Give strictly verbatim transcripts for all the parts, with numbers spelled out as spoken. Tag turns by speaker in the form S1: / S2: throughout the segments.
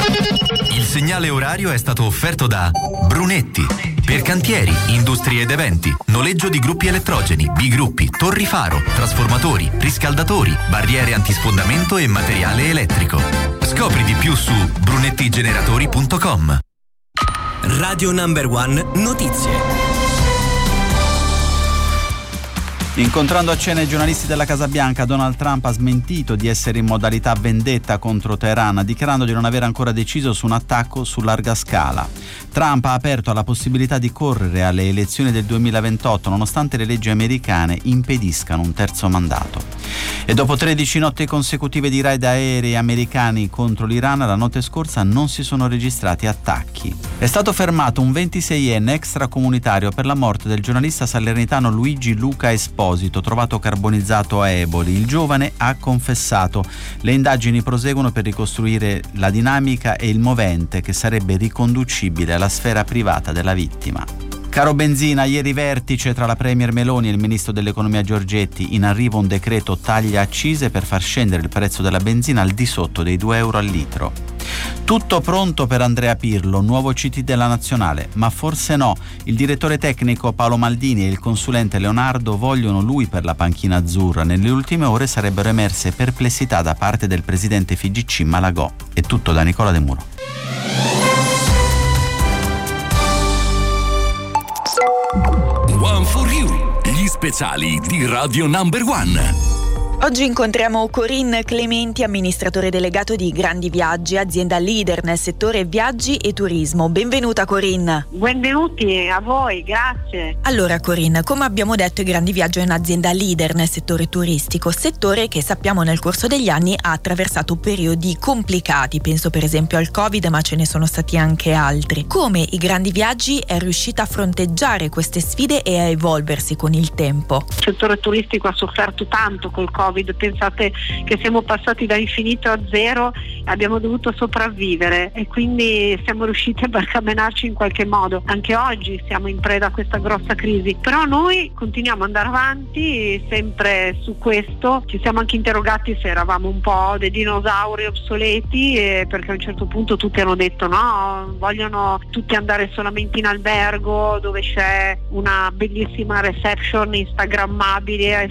S1: Il segnale orario è stato offerto da Brunetti. Per cantieri, industrie ed eventi, noleggio di gruppi elettrogeni, bigruppi, torri faro, trasformatori, riscaldatori, barriere antisfondamento e materiale elettrico. Scopri di più su brunettigeneratori punto com.
S2: Radio Number One Notizie.
S3: Incontrando a cena i giornalisti della Casa Bianca, Donald Trump ha smentito di essere in modalità vendetta contro Teheran, dichiarando di non aver ancora deciso su un attacco su larga scala. Trump ha aperto alla possibilità di correre alle elezioni del duemilaventotto, nonostante le leggi americane impediscano un terzo mandato. E dopo tredici notti consecutive di raid aerei americani contro l'Iran, la notte scorsa non si sono registrati attacchi. È stato fermato un ventiseienne extracomunitario per la morte del giornalista salernitano Luigi Luca Esposito, trovato carbonizzato a Eboli. Il giovane ha confessato. Le indagini proseguono per ricostruire la dinamica e il movente che sarebbe riconducibile alla sfera privata della vittima. Caro benzina, ieri vertice tra la Premier Meloni e il Ministro dell'Economia Giorgetti, in arrivo un decreto taglia accise per far scendere il prezzo della benzina al di sotto dei due euro al litro. Tutto pronto per Andrea Pirlo, nuovo C T della Nazionale, ma forse no. Il direttore tecnico Paolo Maldini e il consulente Leonardo vogliono lui per la panchina azzurra. Nelle ultime ore sarebbero emerse perplessità da parte del presidente F I G C Malagò. È tutto da Nicola De Muro.
S4: One for You, gli speciali di Radio Number One.
S5: Oggi incontriamo Corinne Clementi, amministratore delegato di Grandi Viaggi, azienda leader nel settore viaggi e turismo. Benvenuta Corinne.
S6: Benvenuti a voi, grazie.
S5: Allora Corinne, come abbiamo detto, Grandi Viaggi è un'azienda leader nel settore turistico, settore che sappiamo nel corso degli anni ha attraversato periodi complicati, penso per esempio al Covid, ma ce ne sono stati anche altri. Come i Grandi Viaggi è riuscita a fronteggiare queste sfide e a evolversi con il tempo?
S6: Il settore turistico ha sofferto tanto col Covid. Pensate che siamo passati da infinito a zero, abbiamo dovuto sopravvivere e quindi siamo riusciti a barcamenarci in qualche modo. Anche oggi siamo in preda a questa grossa crisi, però noi continuiamo ad andare avanti sempre su questo. Ci siamo anche interrogati se eravamo un po' dei dinosauri obsoleti, eh, perché a un certo punto tutti hanno detto no, vogliono tutti andare solamente in albergo dove c'è una bellissima reception instagrammabile.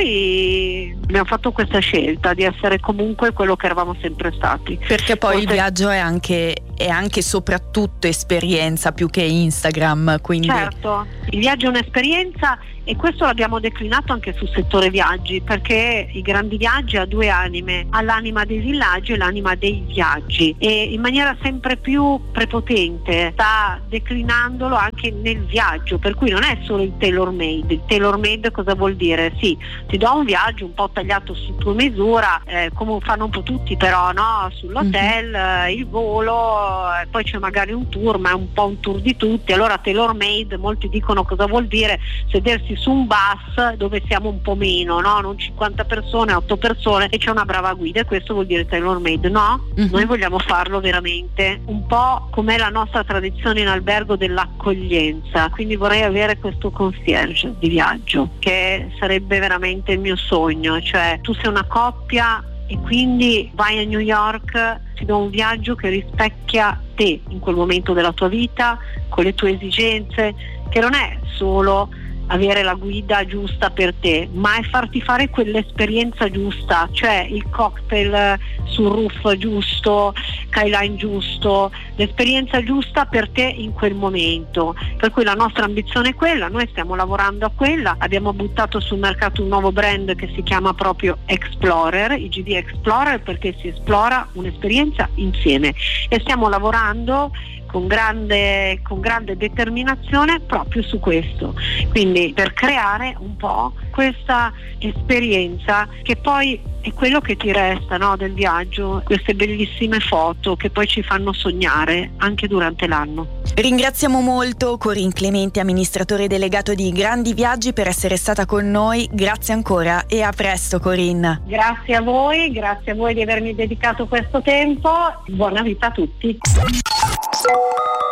S6: Noi abbiamo fatto questa scelta di essere comunque quello che eravamo sempre stati.
S5: Perché poi
S6: Forse...
S5: il viaggio è anche, è anche soprattutto esperienza più che Instagram, quindi...
S6: Certo, il viaggio è un'esperienza e questo l'abbiamo declinato anche sul settore viaggi, perché i Grandi Viaggi ha due anime, ha l'anima dei villaggi e l'anima dei viaggi, e in maniera sempre più prepotente sta declinandolo anche nel viaggio, per cui non è solo il tailor made. Il tailor made cosa vuol dire? Sì, ti do un viaggio un po' tagliato su tua misura, eh, come fanno un po' tutti però, no? Sull'hotel, mm-hmm. il volo, eh, poi c'è magari un tour, ma è un po' un tour di tutti. Allora tailor made, molti dicono cosa vuol dire? Sedersi su un bus dove siamo un po' meno, no? Non cinquanta persone, otto persone e c'è una brava guida, e questo vuol dire tailor made. No, mm-hmm. Noi vogliamo farlo veramente un po' come la nostra tradizione in albergo dell'accoglienza, quindi vorrei avere questo concierge di viaggio, che sarebbe veramente il mio sogno, cioè tu sei una coppia e quindi vai a New York, ti do un viaggio che rispecchia te in quel momento della tua vita, con le tue esigenze, che non è solo avere la guida giusta per te, ma è farti fare quell'esperienza giusta, cioè il cocktail sul roof giusto, skyline giusto, l'esperienza giusta per te in quel momento. Per cui la nostra ambizione è quella, noi stiamo lavorando a quella, abbiamo buttato sul mercato un nuovo brand che si chiama proprio Explorer, I G D Explorer, perché si esplora un'esperienza insieme, e stiamo lavorando con grande, con grande determinazione proprio su questo, quindi per creare un po' questa esperienza che poi è quello che ti resta, no, del viaggio, queste bellissime foto che poi ci fanno sognare anche durante l'anno.
S5: Ringraziamo molto Corinne Clementi, amministratore delegato di Grandi Viaggi, per essere stata con noi. Grazie ancora e a presto Corinne.
S6: Grazie a voi, grazie a voi di avermi dedicato questo tempo, buona vita a tutti.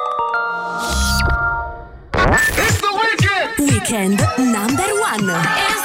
S4: It's the weekend.
S7: Weekend number one.